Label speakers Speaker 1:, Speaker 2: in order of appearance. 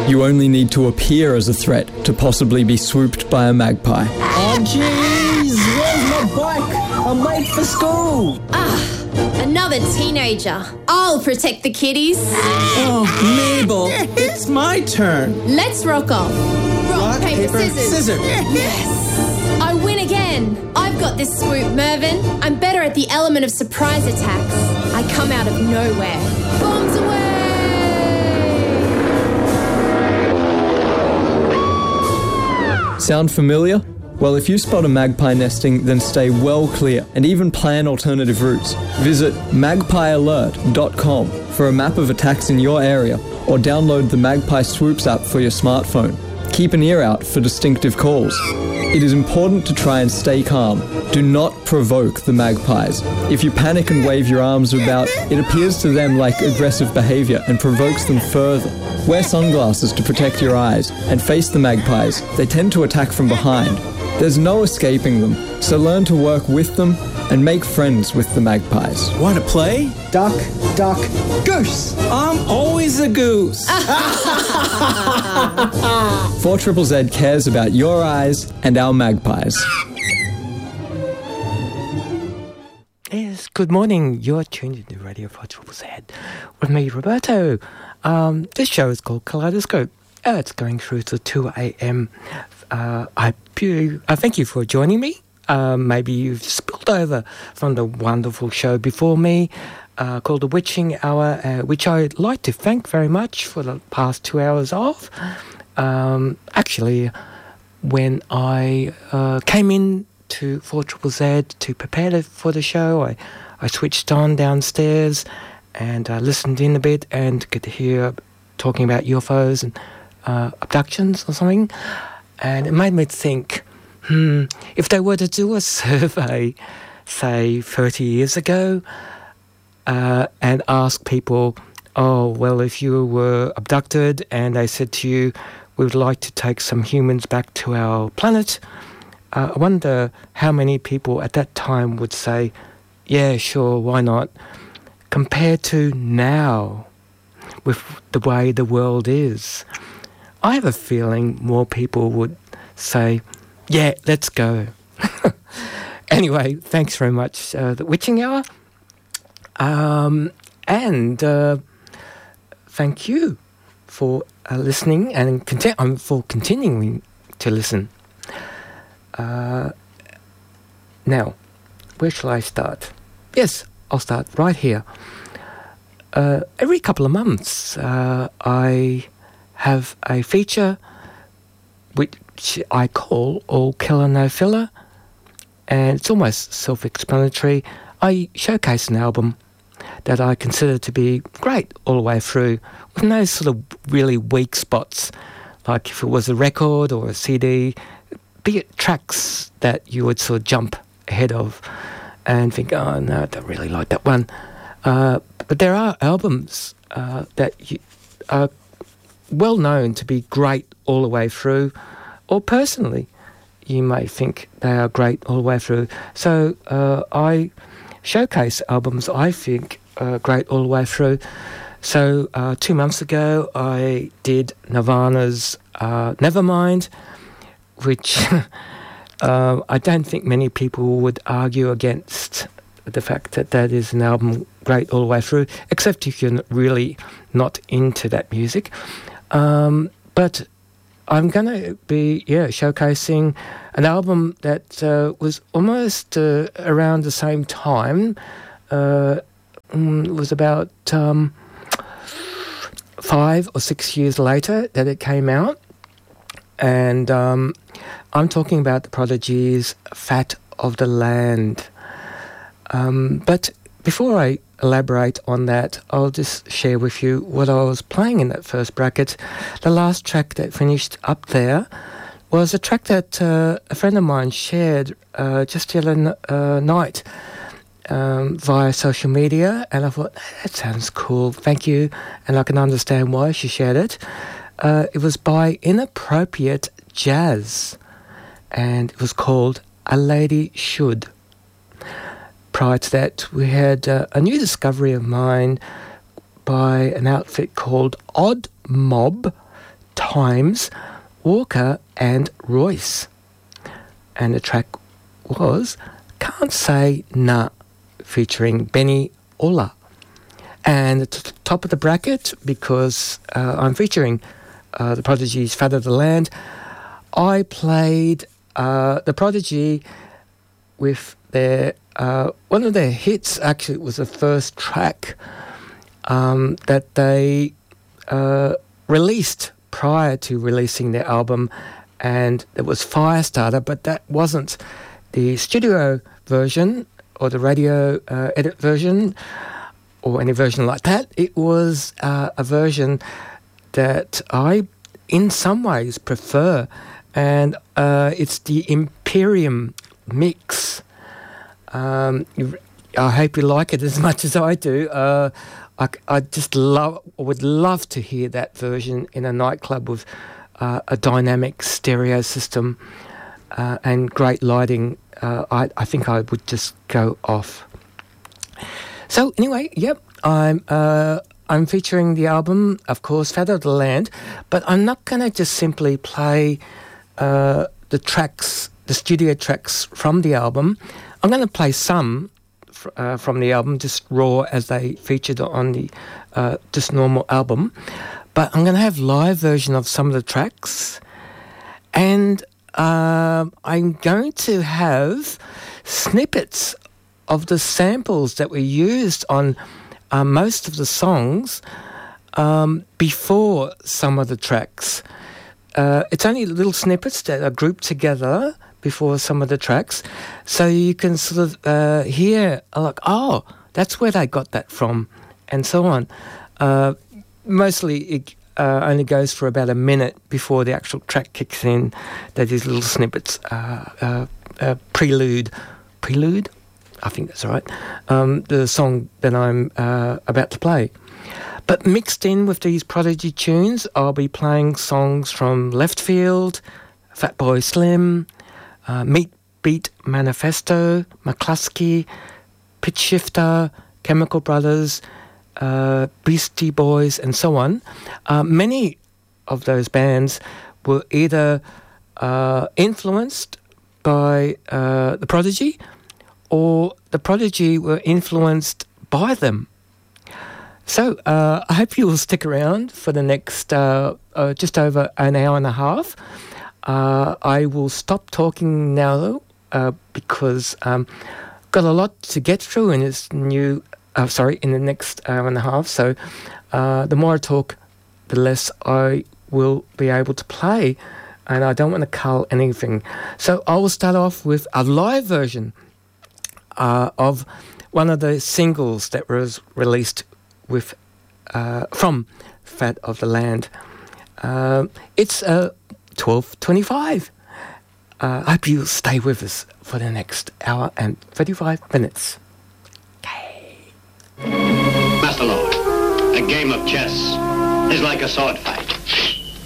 Speaker 1: You only need to appear as a threat to possibly be swooped by a magpie.
Speaker 2: Oh, jeez! Where's my bike? I'm late for school!
Speaker 3: Another teenager. I'll protect the kiddies.
Speaker 2: Oh, Mabel, it's my turn.
Speaker 3: Let's rock off. Rock, paper, scissors. Yes! I win again. I've got this swoop, Mervyn. I'm better at the element of surprise attacks. I come out of nowhere. Bombs away!
Speaker 1: Sound familiar? Well, if you spot a magpie nesting, then stay well clear and even plan alternative routes. Visit magpiealert.com for a map of attacks in your area or download the Magpie Swoops app for your smartphone. Keep an ear out for distinctive calls. It is important to try and stay calm. Do not provoke the magpies. If you panic and wave your arms about, it appears to them like aggressive behavior and provokes them further. Wear sunglasses to protect your eyes and face the magpies. They tend to attack from behind. There's no escaping them, so learn to work with them and make friends with the magpies.
Speaker 2: Want to play?
Speaker 4: Duck, duck, goose.
Speaker 2: I'm always a goose.
Speaker 1: 4ZZZ cares about your eyes and our magpies.
Speaker 5: Yes, good morning. You're tuned into Radio 4ZZZ with me, Roberto. This show is called Kaleidoscope. It's going through to 2 a.m. I thank you for joining me. Maybe you've spilled over from the wonderful show before me called The Witching Hour, which I'd like to thank very much for the past 2 hours of. Actually, when I came in to 4ZZZ to prepare for the show, I switched on downstairs and listened in a bit and could hear talking about UFOs and abductions or something. And it made me think, if they were to do a survey, say 30 years ago, and ask people, oh, well, if you were abducted and they said to you, we would like to take some humans back to our planet, I wonder how many people at that time would say, yeah, sure, why not? Compared to now, with the way the world is, I have a feeling more people would say, yeah, let's go. Anyway, thanks very much, The Witching Hour. And thank you for listening and for continuing to listen. Now, where shall I start? Yes, I'll start right here. Every couple of months, I have a feature which I call All Killer No Filler, and it's almost self-explanatory. I showcase an album that I consider to be great all the way through, with no sort of really weak spots, like if it was a record or a CD, be it tracks that you would sort of jump ahead of and think, oh no, I don't really like that one. But there are albums that are well known to be great all the way through, or personally you may think they are great all the way through. So I showcase albums I think are great all the way through. So 2 months ago I did Nirvana's Nevermind, which I don't think many people would argue against the fact that that is an album great all the way through, except if you're really not into that music. But I'm going to be showcasing an album that was almost around the same time. It was about 5 or 6 years later that it came out. And I'm talking about the Prodigy's Fat of the Land. But before I elaborate on that, I'll just share with you what I was playing in that first bracket. The last track that finished up there was a track that a friend of mine shared just the other night via social media, and I thought, that sounds cool, thank you, and I can understand why she shared it. It was by Inappropriate Jazz, and it was called A Lady Should. Prior to that, we had a new discovery of mine by an outfit called Odd Mob, Himes, Walker and Royce. And the track was Can't Say Nah, featuring Benny Ola. And at the top of the bracket, because I'm featuring the Prodigy's Fat of the Land, I played the Prodigy with their one of their hits. Actually, it was the first track that they released prior to releasing their album, and it was Firestarter, but that wasn't the studio version or the radio edit version or any version like that. It was a version that I, in some ways, prefer, and it's the Imperium mix. I hope you like it as much as I do. I just would love to hear that version in a nightclub with a dynamic stereo system and great lighting. I think I would just go off. So anyway, yep, I'm featuring the album, of course, Fat of the Land, but I'm not going to just simply play the tracks, the studio tracks from the album. I'm going to play some from the album, just raw as they featured on the just normal album. But I'm going to have live version of some of the tracks, and I'm going to have snippets of the samples that were used on most of the songs before some of the tracks. It's only little snippets that are grouped together before some of the tracks, so you can sort of hear, like, oh, that's where they got that from, and so on. Mostly it only goes for about a minute before the actual track kicks in. That is little snippets, prelude, I think that's right, the song that I'm about to play. But mixed in with these Prodigy tunes, I'll be playing songs from Left Field, Fatboy Slim, Meat Beat Manifesto, McCluskey, Pitch Shifter, Chemical Brothers, Beastie Boys, and so on. Many of those bands were either influenced by the Prodigy, or the Prodigy were influenced by them. So I hope you will stick around for the next just over an hour and a half. I will stop talking now because got a lot to get through in this new. In the next hour and a half. So the more I talk, the less I will be able to play, and I don't want to cull anything. So I will start off with a live version of one of the singles that was released with from Fat of the Land. It's 12:25. I hope you'll stay with us for the next hour and 35 minutes.
Speaker 6: Master Lord, a game of chess is like a sword fight.